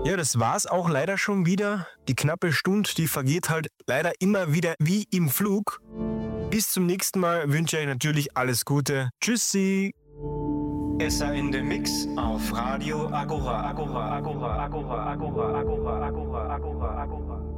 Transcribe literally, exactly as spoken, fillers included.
Ja, das war's auch leider schon wieder. Die knappe Stunde, die vergeht halt leider immer wieder wie im Flug. Bis zum nächsten Mal wünsche ich euch natürlich alles Gute. Tschüssi! S A in the Mix auf Radio Agora, Agora, Agora, Agora, Agora, Agora, Agora, Agora, Agora.